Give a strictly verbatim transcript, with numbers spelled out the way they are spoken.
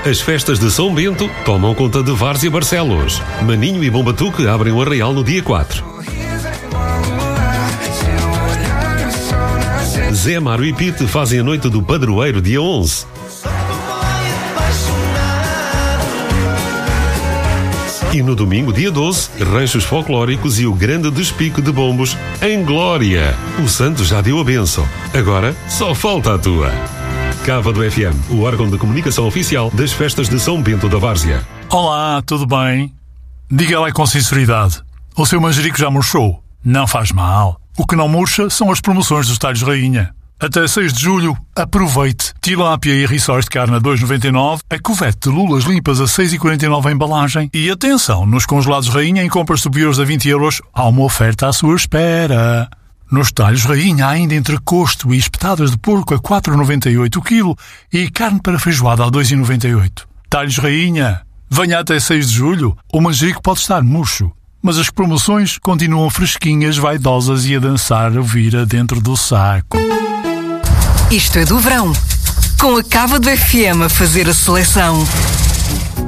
As festas de São Bento tomam conta de Várzea Barcelos. Maninho e Bombatuque abrem o Arraial no dia quatro. Zé Mário e Pite fazem a noite do Padroeiro dia onze. E no domingo, dia doze, Ranchos Folclóricos e o grande despique de bombos em Glória. O santo já deu a bênção. Agora, só falta a tua. Cava do F M, o órgão de comunicação oficial das festas de São Bento da Várzea. Olá, tudo bem? Diga lá com sinceridade. O seu manjerico já murchou? Não faz mal. O que não murcha são as promoções dos talhos rainha. Até seis de julho, aproveite. Tilápia e rissóis de carne a dois vírgula noventa e nove, a covete de lulas limpas a seis vírgula quarenta e nove a embalagem. E atenção, nos congelados rainha em compras superiores a vinte euros, há uma oferta à sua espera. Nos talhos rainha há ainda entrecosto e espetadas de porco a quatro vírgula noventa e oito o quilo e carne para feijoada a dois vírgula noventa e oito. Talhos rainha, venha até seis de julho, o manjerico pode estar murcho, mas as promoções continuam fresquinhas, vaidosas e a dançar a vira dentro do saco. Isto é do verão, com a Cava do F M a fazer a seleção.